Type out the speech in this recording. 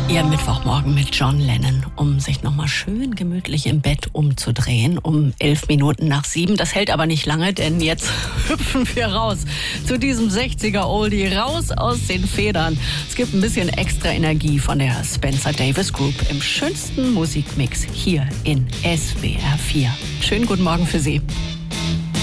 Ihr Mittwochmorgen mit John Lennon, um sich nochmal schön gemütlich im Bett umzudrehen, um 7:11. Das hält aber nicht lange, denn jetzt hüpfen wir raus zu diesem 60er-Oldie, raus aus den Federn. Es gibt ein bisschen extra Energie von der Spencer Davis Group im schönsten Musikmix hier in SWR 4. Schönen guten Morgen für Sie.